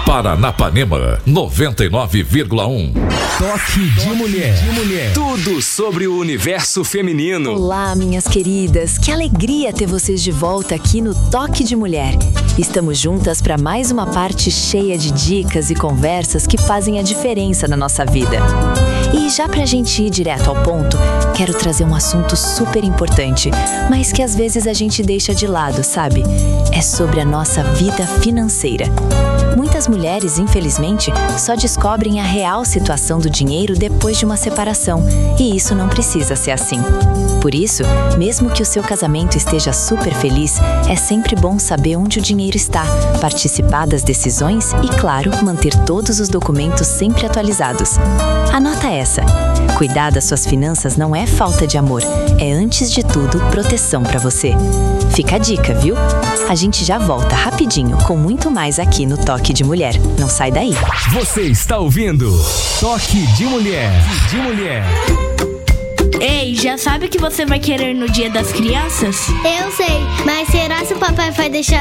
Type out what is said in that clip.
Paranapanema 99,1. Toque de mulher. Tudo sobre o universo feminino. Olá, minhas queridas. Que alegria ter vocês de volta aqui no Toque de Mulher. Estamos juntas para mais uma parte cheia de dicas e conversas que fazem a diferença na nossa vida. E já pra gente ir direto ao ponto, quero trazer um assunto super importante, mas que às vezes a gente deixa de lado, sabe? É sobre a nossa vida financeira. Muitas mulheres, infelizmente, só descobrem a real situação do dinheiro depois de uma separação, e isso não precisa ser assim. Por isso, mesmo que o seu casamento esteja super feliz, é sempre bom saber onde o dinheiro está, participar das decisões e, claro, manter todos os documentos sempre atualizados. Anota essa. Cuidar das suas finanças não é falta de amor, é antes de tudo proteção para você. Fica a dica, viu? A gente já volta rapidinho com muito mais aqui no Toque de Mulher. Não sai daí. Você está ouvindo Toque de Mulher. Ei, já sabe o que você vai querer no Dia das Crianças? Eu sei, mas será que o papai vai deixar